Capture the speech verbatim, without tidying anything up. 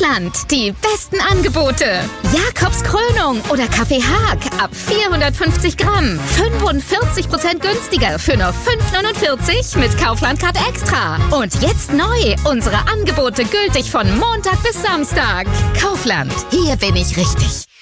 Kaufland. Die besten Angebote. Jakobs Krönung oder Kaffee Haag ab vierhundertfünfzig Gramm. fünfundvierzig Prozent günstiger für nur fünf neunundvierzig mit Kaufland-Card Extra. Und jetzt neu. Unsere Angebote gültig von Montag bis Samstag. Kaufland. Hier bin ich richtig.